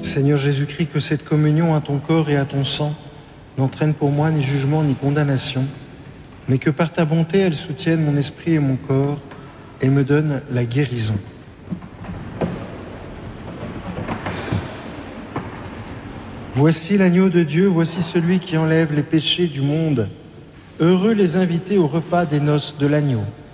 Seigneur Jésus-Christ, que cette communion à ton corps et à ton sang n'entraîne pour moi ni jugement ni condamnation, mais que par ta bonté elle soutienne mon esprit et mon corps et me donne la guérison. Voici l'agneau de Dieu, voici celui qui enlève les péchés du monde. Heureux les invités au repas des noces de l'agneau.